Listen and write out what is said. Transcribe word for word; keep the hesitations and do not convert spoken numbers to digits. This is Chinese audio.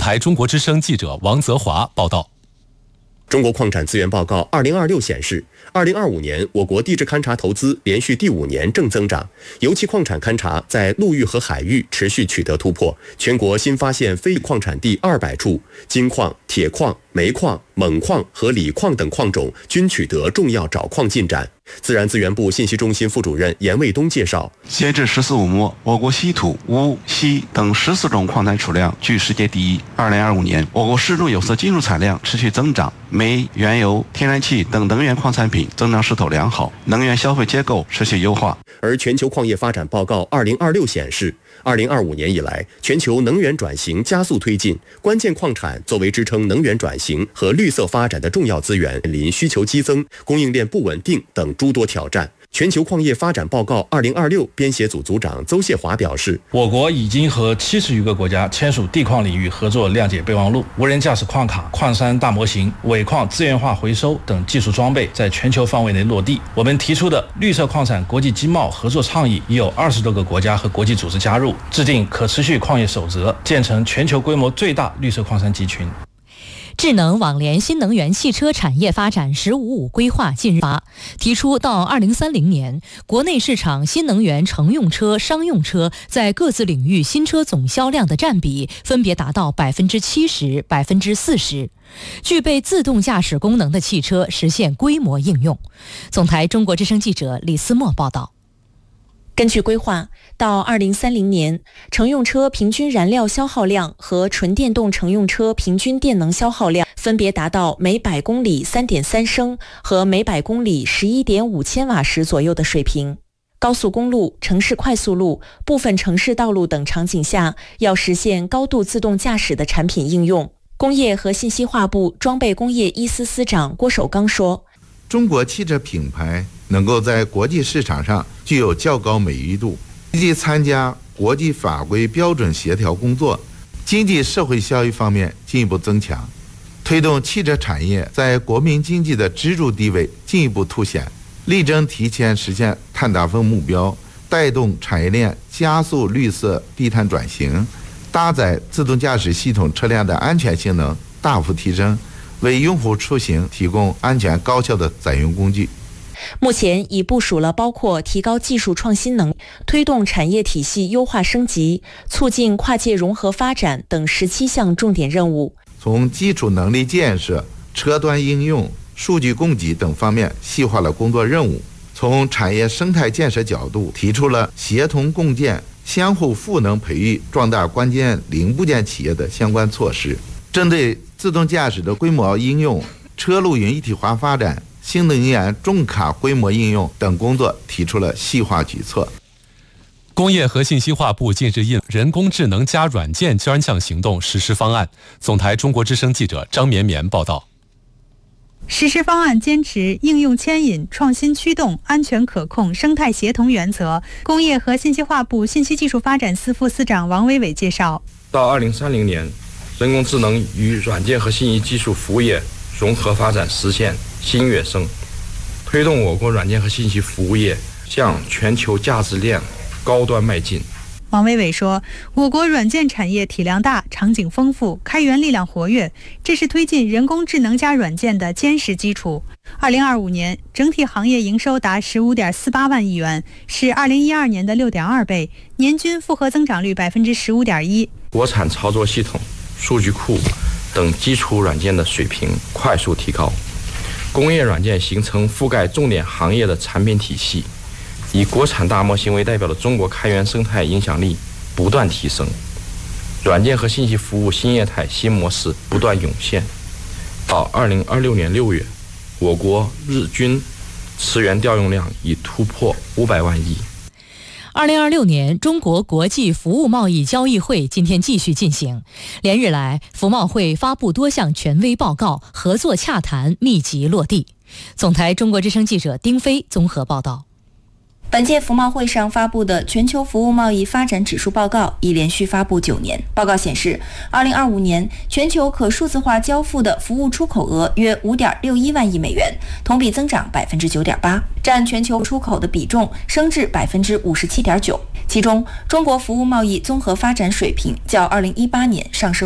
台中国之声记者王泽华报道。 中国矿产资源报告二零二六显示，二零二五年我国地质勘察投资连续第五年正增长，油气矿产勘察在陆域和海域持续取得突破，全国新发现非矿产地二百处，金矿、铁矿、煤矿、锰矿和锂矿等矿种均取得重要找矿进展。自然资源部信息中心副主任严卫东介绍， 截至十四五末，我国稀土、钨、锡等十四种矿产储量居世界第一。二零二五年，我国适度有色金属产量持续增长，煤、原油、天然气等能源矿产品增长势头良好，能源消费结构持续优化。 而全球矿业发展报告二零二六显示，二零二五年以来，全球能源转型加速推进，关键矿产作为支撑能源转型和绿色发展的重要资源，面临需求激增、供应链不稳定等诸多挑战。全球矿业发展报告二零二六编写组组长邹谢华表示， 我国已经和七十余个国家签署地矿领域合作谅解备忘录，无人驾驶矿卡、矿山大模型、尾矿资源化回收等技术装备在全球范围内落地。我们提出的绿色矿产国际经贸合作倡议已有二十多个国家和国际组织加入，制定可持续矿业守则，建成全球规模最大绿色矿山集群。 智能网联新能源汽车产业发展“十五五”规划近日发，提出到二零三零年，国内市场新能源乘用车、商用车在各自领域新车总销量的占比分别达到百分之七十、百分之四十。具备自动驾驶功能的汽车实现规模应用。总台中国之声记者李思墨报道。 根据规划，到二零三零年，乘用车平均燃料消耗量和纯电动乘用车平均电能消耗量分别达到每百公里 三点三升和每百公里 十一点五千瓦时左右的水平。高速公路、城市快速路、部分城市道路等场景下，要实现高度自动驾驶的产品应用。工业和信息化部装备工业一司司长郭守刚说， 中国汽车品牌能够在国际市场上具有较高美誉度，积极参加国际法规标准协调工作，经济社会效益方面进一步增强，推动汽车产业在国民经济的支柱地位进一步凸显，力争提前实现碳达峰目标，带动产业链加速绿色低碳转型，搭载自动驾驶系统车辆的安全性能大幅提升，为用户出行提供安全高效的载用工具。 目前已部署了包括提高技术创新能力、推动产业体系优化升级、促进跨界融合发展等十七项重点任务。 从基础能力建设、车端应用、数据供给等方面细化了工作任务。从产业生态建设角度，提出了协同共建、相互赋能培育、壮大关键零部件企业的相关措施。针对自动驾驶的规模应用、车路云一体化发展、新能源重卡规模应用等工作提出了细化举措。 工业和信息化部近日印人工智能加软件专项行动实施方案。总台中国之声记者张绵绵报道。 实施方案坚持应用牵引、创新驱动、安全可控、生态协同原则。工业和信息化部信息技术发展司副司长王伟伟介绍， 到二零三零年，人工智能与软件和信息技术服务业融合发展实现新跃升，推动我国软件和信息服务业向全球价值链高端迈进。 王伟伟说，我国软件产业体量大、场景丰富、开源力量活跃，这是推进人工智能加软件的坚实基础。二零二五年整体行业营收达 十五点四八万亿元，是二零一二年的 六点二倍，年均复合增长率 百分之十五点一。 国产操作系统、数据库等基础软件的水平快速提高，工业软件形成覆盖重点行业的产品体系，以国产大模型为代表的中国开源生态影响力不断提升，软件和信息服务新业态新模式不断涌现。到二零二六年六月，我国日均磁源调用量已突破五百万亿。 二零二六年中国国际服务贸易交易会今天继续进行，连日来，服贸会发布多项权威报告，合作洽谈密集落地。总台中国之声记者丁飞综合报道。 本届服贸会上发布的全球服务贸易发展指数报告已连续发布九年。报告显示，二零二五年全球可数字化交付的服务出口额约 五点六一万亿美元，同比增长 百分之九点八， 占全球出口的比重升至 百分之五十七点九。其中，中国服务贸易综合发展水平较二零一八年上升